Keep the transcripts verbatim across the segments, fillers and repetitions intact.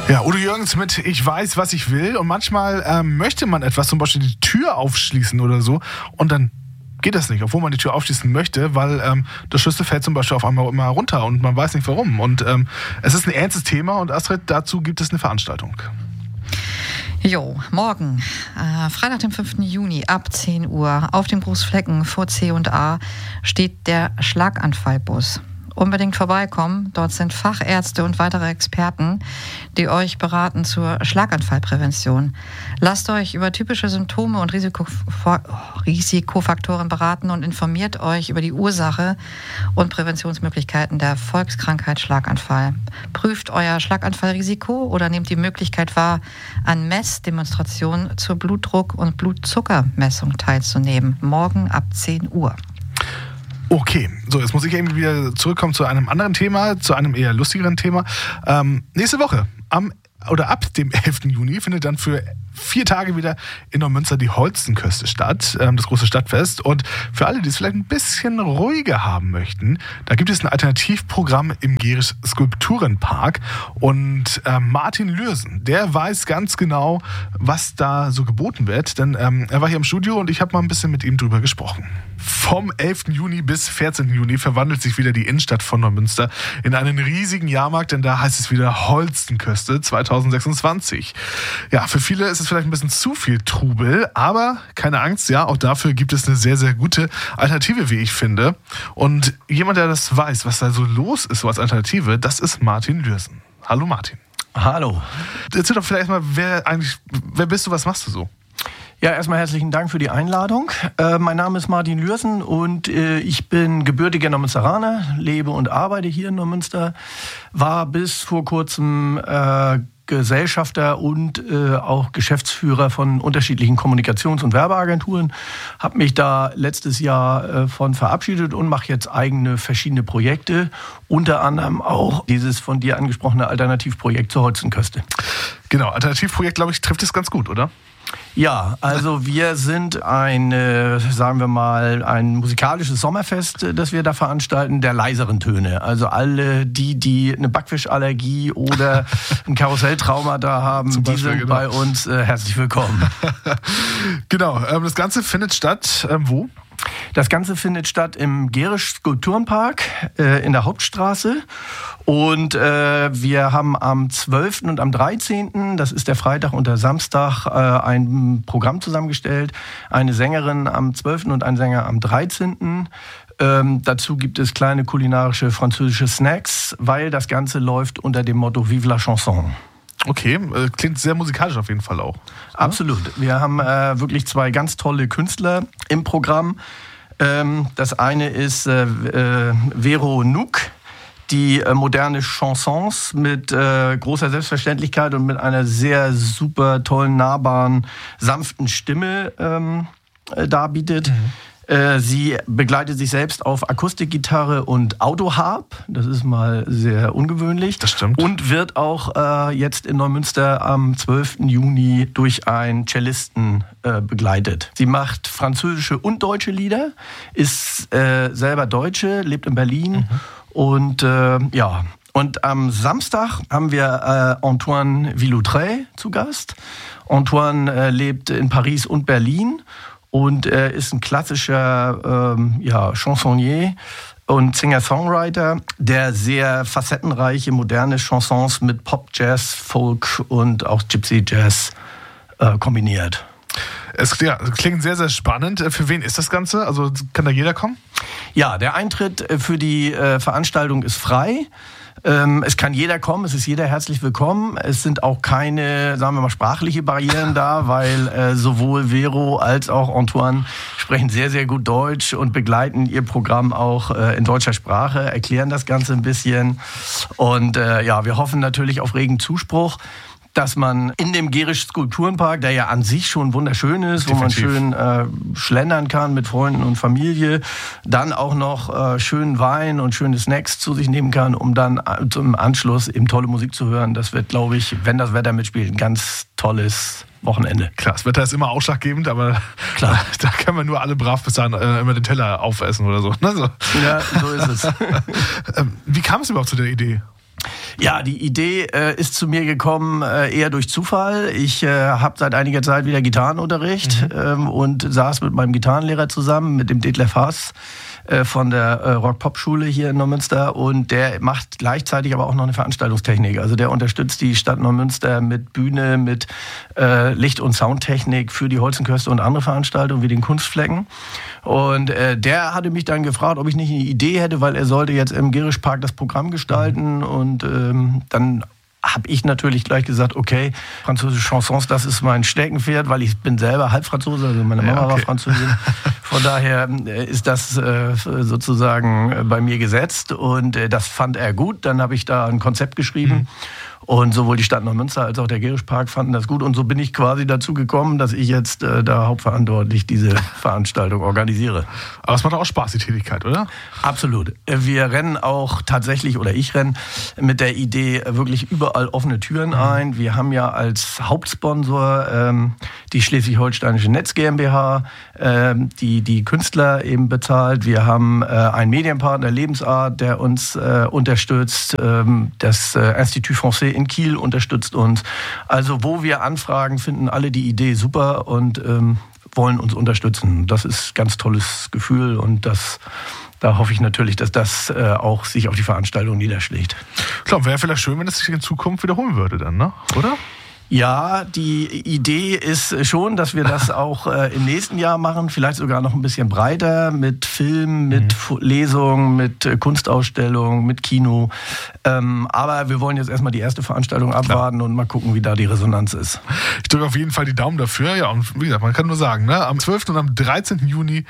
Ja, Udo Jürgens mit Ich weiß, was ich will. Und manchmal ähm, möchte man etwas, zum Beispiel die Tür aufschließen oder so. Und dann geht das nicht, obwohl man die Tür aufschließen möchte, weil ähm, der Schlüssel fällt zum Beispiel auf einmal immer runter und man weiß nicht warum. Und ähm, es ist ein ernstes Thema und Astrid, dazu gibt es eine Veranstaltung. Jo, morgen, äh, Freitag, den fünften Juni ab zehn Uhr auf dem Großflecken vor C und A steht der Schlaganfallbus. Unbedingt vorbeikommen. Dort sind Fachärzte und weitere Experten, die euch beraten zur Schlaganfallprävention. Lasst euch über typische Symptome und Risikofaktoren beraten und informiert euch über die Ursache und Präventionsmöglichkeiten der Volkskrankheit Schlaganfall. Prüft euer Schlaganfallrisiko oder nehmt die Möglichkeit wahr, an Messdemonstrationen zur Blutdruck- und Blutzuckermessung teilzunehmen. Morgen ab zehn Uhr. Okay, so jetzt muss ich eben wieder zurückkommen zu einem anderen Thema, zu einem eher lustigeren Thema. Ähm, nächste Woche, am oder ab dem elften Juni, findet dann für vier Tage wieder in Neumünster die Holstenküste statt, ähm, das große Stadtfest. Und für alle, die es vielleicht ein bisschen ruhiger haben möchten, da gibt es ein Alternativprogramm im Gerisch Skulpturenpark. Und ähm, Martin Lürsen, der weiß ganz genau, was da so geboten wird. Denn ähm, er war hier im Studio und ich habe mal ein bisschen mit ihm drüber gesprochen. Vom elften Juni bis vierzehnten Juni verwandelt sich wieder die Innenstadt von Neumünster in einen riesigen Jahrmarkt, denn da heißt es wieder Holstenküste zweitausendsechsundzwanzig. Ja, für viele ist es vielleicht ein bisschen zu viel Trubel, aber keine Angst, ja, auch dafür gibt es eine sehr, sehr gute Alternative, wie ich finde. Und jemand, der das weiß, was da so los ist, so als Alternative, das ist Martin Lürsen. Hallo Martin. Hallo. Erzähl doch vielleicht mal, wer eigentlich, wer bist du, was machst du so? Ja, erstmal herzlichen Dank für die Einladung. Äh, mein Name ist Martin Lürsen und äh, ich bin gebürtiger Neumünsteraner, lebe und arbeite hier in Neumünster, war bis vor kurzem äh, Gesellschafter und äh, auch Geschäftsführer von unterschiedlichen Kommunikations- und Werbeagenturen, habe mich da letztes Jahr äh, von verabschiedet und mache jetzt eigene verschiedene Projekte, unter anderem auch dieses von dir angesprochene Alternativprojekt zur Holstenküste. Genau, Alternativprojekt, glaube ich, trifft es ganz gut, oder? Ja, also wir sind ein, äh, sagen wir mal, ein musikalisches Sommerfest, das wir da veranstalten, der leiseren Töne. Also alle die, die eine Backfischallergie oder ein Karusselltrauma da haben, Zum die Beispiel, sind genau. bei uns äh, herzlich willkommen. Genau, ähm, das Ganze findet statt, ähm, wo? Das Ganze findet statt im Gerisch Skulpturenpark äh, in der Hauptstraße. Und äh, wir haben am zwölften und am dreizehnten, das ist der Freitag und der Samstag, äh, ein Programm zusammengestellt. Eine Sängerin am zwölften und ein Sänger am dreizehnten Ähm, dazu gibt es kleine kulinarische französische Snacks, weil das Ganze läuft unter dem Motto Vive la Chanson. Okay, äh, klingt sehr musikalisch auf jeden Fall auch. Absolut. Wir haben äh, wirklich zwei ganz tolle Künstler im Programm. Ähm, das eine ist äh, äh, Vero Nook, die äh, moderne Chansons mit äh, großer Selbstverständlichkeit und mit einer sehr super tollen, nahbaren, sanften Stimme ähm, äh, darbietet. Mhm. Sie begleitet sich selbst auf Akustikgitarre und Autoharp. Das ist mal sehr ungewöhnlich. Das stimmt. Und wird auch äh, jetzt in Neumünster am zwölften Juni durch einen Cellisten äh, begleitet. Sie macht französische und deutsche Lieder, ist äh, selber Deutsche, lebt in Berlin. Mhm. Und äh, ja... Und am Samstag haben wir äh, Antoine Villoutré zu Gast. Antoine äh, lebt in Paris und Berlin. Und er ist ein klassischer ähm, ja, Chansonnier und Singer-Songwriter, der sehr facettenreiche, moderne Chansons mit Pop, Jazz, Folk und auch Gypsy-Jazz äh, kombiniert. Es ja, klingt sehr, sehr spannend. Für wen ist das Ganze? Also kann da jeder kommen? Ja, der Eintritt für die äh, Veranstaltung ist frei. Ähm, es kann jeder kommen, es ist jeder herzlich willkommen. Es sind auch keine, sagen wir mal, sprachliche Barrieren da, weil äh, sowohl Vero als auch Antoine sprechen sehr, sehr gut Deutsch und begleiten ihr Programm auch äh, in deutscher Sprache, erklären das Ganze ein bisschen. Und äh, ja, wir hoffen natürlich auf regen Zuspruch, dass man in dem Gerisch Skulpturenpark, der ja an sich schon wunderschön ist, Definitiv. wo man schön äh, schlendern kann mit Freunden und Familie, dann auch noch äh, schönen Wein und schöne Snacks zu sich nehmen kann, um dann äh, zum Anschluss eben tolle Musik zu hören. Das wird, glaube ich, wenn das Wetter mitspielt, ein ganz tolles Wochenende. Klar, das Wetter ist immer ausschlaggebend, aber Klar. da kann man nur alle brav bis dahin äh, immer den Teller aufessen oder so. Ne? so. Ja, so ist es. Wie kam es überhaupt zu der Idee? Ja, die Idee äh, ist zu mir gekommen äh, eher durch Zufall. Ich äh, habe seit einiger Zeit wieder Gitarrenunterricht mhm. ähm, und saß mit meinem Gitarrenlehrer zusammen, mit dem Detlef Haas äh, von der äh, Rock-Pop-Schule hier in Neumünster, und der macht gleichzeitig aber auch noch eine Veranstaltungstechnik. Also der unterstützt die Stadt Neumünster mit Bühne, mit äh, Licht- und Soundtechnik für die Holzenkörste und andere Veranstaltungen wie den Kunstflecken. Und äh, der hatte mich dann gefragt, ob ich nicht eine Idee hätte, weil er sollte jetzt im Gerischpark das Programm gestalten. Und ähm, dann habe ich natürlich gleich gesagt, okay, französische Chansons, das ist mein Steckenpferd, weil ich bin selber Halbfranzose, also meine Mama ja, okay. war Französin. Von daher ist das äh, sozusagen bei mir gesetzt, und äh, das fand er gut. Dann habe ich da ein Konzept geschrieben. Mhm. Und sowohl die Stadt Neumünster als auch der Gerischpark fanden das gut. Und so bin ich quasi dazu gekommen, dass ich jetzt äh, da hauptverantwortlich diese Veranstaltung organisiere. Aber es macht auch Spaß, die Tätigkeit, oder? Absolut. Wir rennen auch tatsächlich, oder ich renne mit der Idee wirklich überall offene Türen mhm. ein. Wir haben ja als Hauptsponsor ähm, die Schleswig-Holsteinische Netz GmbH, ähm, die die Künstler eben bezahlt. Wir haben äh, einen Medienpartner, Lebensart, der uns äh, unterstützt. Ähm, das äh, Institut Français in Kiel unterstützt uns. Also wo wir anfragen, finden alle die Idee super und ähm, wollen uns unterstützen. Das ist ein ganz tolles Gefühl, und das, da hoffe ich natürlich, dass das äh, auch sich auf die Veranstaltung niederschlägt. Klar, wäre vielleicht schön, wenn es sich in Zukunft wiederholen würde dann, ne? Oder? Ja, die Idee ist schon, dass wir das auch äh, im nächsten Jahr machen, vielleicht sogar noch ein bisschen breiter, mit Film, mit mhm. Lesungen, mit äh, Kunstausstellung, mit Kino. Ähm, aber wir wollen jetzt erstmal die erste Veranstaltung abwarten Klar. und mal gucken, wie da die Resonanz ist. Ich drücke auf jeden Fall die Daumen dafür. Ja, und wie gesagt, man kann nur sagen, ne, am zwölften und am dreizehnten Juni,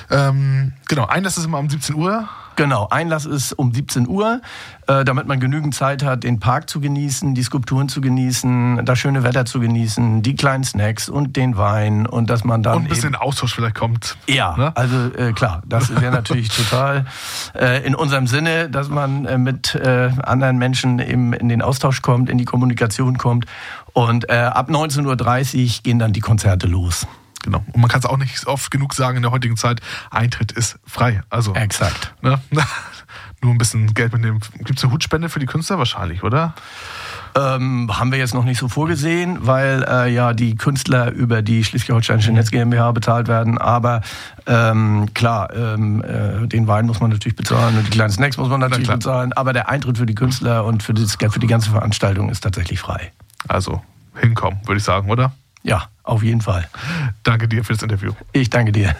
ähm, genau, Einlass ist immer um siebzehn Uhr. Genau, Einlass ist um siebzehn Uhr, äh, damit man genügend Zeit hat, den Park zu genießen, die Skulpturen zu genießen, das schöne Wetter zu genießen, die kleinen Snacks und den Wein, und dass man dann und ein bisschen eben, Austausch vielleicht kommt. Ja, ne? also äh, klar, das wäre natürlich total äh, in unserem Sinne, dass man äh, mit äh, anderen Menschen eben in den Austausch kommt, in die Kommunikation kommt, und äh, ab neunzehn Uhr dreißig gehen dann die Konzerte los. Genau. Und man kann es auch nicht oft genug sagen in der heutigen Zeit, Eintritt ist frei. Also, exakt. Ne? Nur ein bisschen Geld mitnehmen. Gibt es eine Hutspende für die Künstler wahrscheinlich, oder? Ähm, haben wir jetzt noch nicht so vorgesehen, weil äh, ja die Künstler über die Schleswig-Holsteinische Netz GmbH bezahlt werden. Aber ähm, klar, ähm, äh, den Wein muss man natürlich bezahlen und die kleinen Snacks muss man natürlich bezahlen. Aber der Eintritt für die Künstler und für, das, für die ganze Veranstaltung ist tatsächlich frei. Also hinkommen, würde ich sagen, oder? Ja, auf jeden Fall. Danke dir für das Interview. Ich danke dir.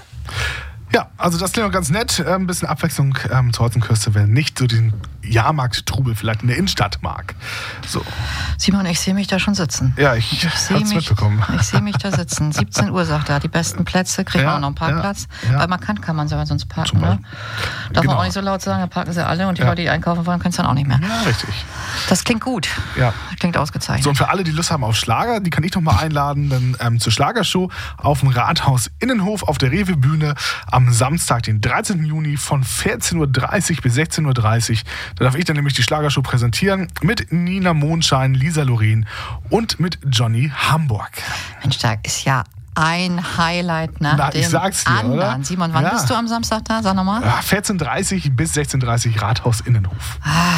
Ja, also das klingt auch ganz nett. Ein bisschen Abwechslung ähm, zur Holzenkörste, wer nicht so den Jahrmarkt-Trubel vielleicht in der Innenstadt mag. So. Simon, ich sehe mich da schon sitzen. Ja, ich, ich sehe mich, mitbekommen. Ich sehe mich da sitzen. siebzehn Uhr sagt er, die besten Plätze, kriegt ja, man auch noch einen Parkplatz. Ja, ja. Weil man kann, kann man sogar sonst parken. Ne? Darf genau. man auch nicht so laut sagen, da parken sie alle, und die ja. Leute, die einkaufen wollen, können es dann auch nicht mehr. Ja, richtig. Das klingt gut. Ja. Klingt ausgezeichnet. So, und für alle, die Lust haben auf Schlager, die kann ich noch mal einladen, dann ähm, zur Schlagershow auf dem Rathaus Innenhof auf der Rewe-Bühne am Samstag, den dreizehnten Juni von vierzehn Uhr dreißig bis sechzehn Uhr dreißig. Da darf ich dann nämlich die Schlagershow präsentieren mit Nina Mondschein, Lisa Loren und mit Johnny Hamburg. Mensch, da ist ja ein Highlight nach Na, dem ich sag's dir, anderen. Oder? Simon, wann ja. bist du am Samstag da? Sag nochmal. Ja, vierzehn Uhr dreißig bis sechzehn Uhr dreißig Rathaus Innenhof. Ah,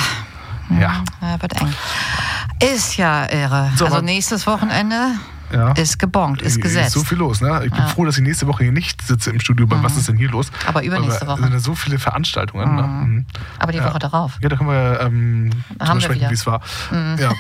ja. ja. Wird eng. Ist ja irre. So, also nächstes Wochenende ja. ist gebongt, ist gesetzt. Ist so viel los, ne? Ich bin ja. froh, dass ich nächste Woche hier nicht sitze im Studio. Mhm. Was ist denn hier los? Aber übernächste Woche. Es sind ja so viele Veranstaltungen. Mhm. Ne? Mhm. Aber die ja. Woche darauf. Ja, da können wir ähm, drüber sprechen, wie es war. Mhm. Ja.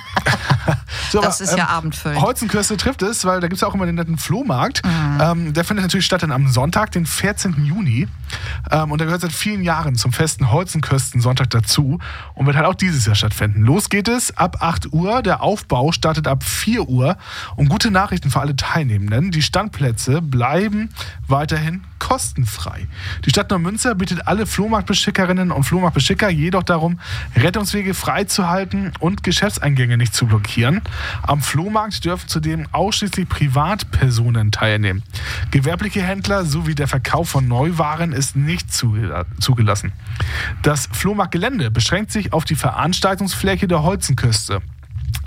so, das aber, ist ja ähm, abendfüllend. Holzenkörste trifft es, weil da gibt es ja auch immer den netten Flohmarkt. Mhm. Ähm, der findet natürlich statt dann am Sonntag, den vierzehnten Juni. Ähm, und der gehört seit vielen Jahren zum festen Holzenkörsten-Sonntag dazu und wird halt auch dieses Jahr stattfinden. Los geht es ab acht Uhr. Der Aufbau startet ab vier Uhr. Und gute Nachrichten für alle Teilnehmenden. Die Standplätze bleiben weiterhin kostenfrei. Die Stadt Neumünster bittet alle Flohmarktbeschickerinnen und Flohmarktbeschicker jedoch darum, Rettungswege freizuhalten und Geschäftseingänge nicht zu blockieren. Am Flohmarkt dürfen zudem ausschließlich Privatpersonen teilnehmen. Gewerbliche Händler sowie der Verkauf von Neuwaren ist nicht zugelassen. Das Flohmarktgelände beschränkt sich auf die Veranstaltungsfläche der Holzenküste.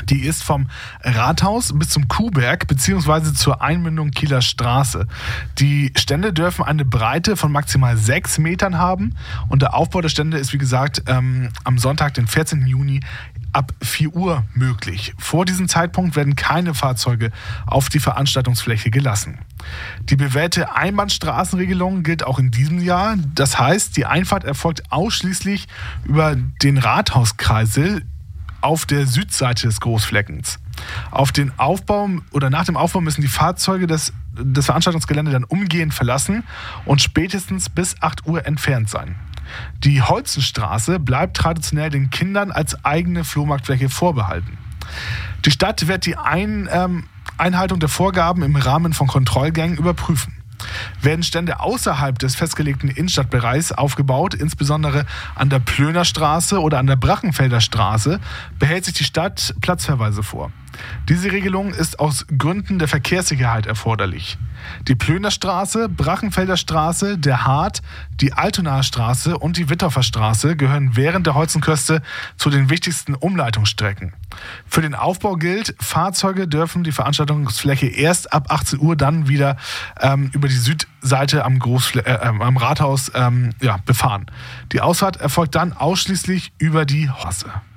Die ist vom Rathaus bis zum Kuhberg bzw. zur Einmündung Kieler Straße. Die Stände dürfen eine Breite von maximal sechs Metern haben und der Aufbau der Stände ist, wie gesagt, ähm, am Sonntag, den vierzehnten Juni, ab vier Uhr möglich. Vor diesem Zeitpunkt werden keine Fahrzeuge auf die Veranstaltungsfläche gelassen. Die bewährte Einbahnstraßenregelung gilt auch in diesem Jahr. Das heißt, die Einfahrt erfolgt ausschließlich über den Rathauskreisel auf der Südseite des Großfleckens. Auf den Aufbau oder nach dem Aufbau müssen die Fahrzeuge des, des Veranstaltungsgeländes dann umgehend verlassen und spätestens bis acht Uhr entfernt sein. Die Holzenstraße bleibt traditionell den Kindern als eigene Flohmarktfläche vorbehalten. Die Stadt wird die Ein, ähm, Einhaltung der Vorgaben im Rahmen von Kontrollgängen überprüfen. Werden Stände außerhalb des festgelegten Innenstadtbereichs aufgebaut, insbesondere an der Plöner Straße oder an der Brachenfelder Straße, behält sich die Stadt Platzverweise vor. Diese Regelung ist aus Gründen der Verkehrssicherheit erforderlich. Die Plöner Straße, Brachenfelder Straße, der Hart, die Altonaer Straße und die Wittorfer Straße gehören während der Holzenköste zu den wichtigsten Umleitungsstrecken. Für den Aufbau gilt, Fahrzeuge dürfen die Veranstaltungsfläche erst ab achtzehn Uhr dann wieder ähm, über die Südseite am, Großfle- äh, am Rathaus ähm, ja, befahren. Die Ausfahrt erfolgt dann ausschließlich über die Straße.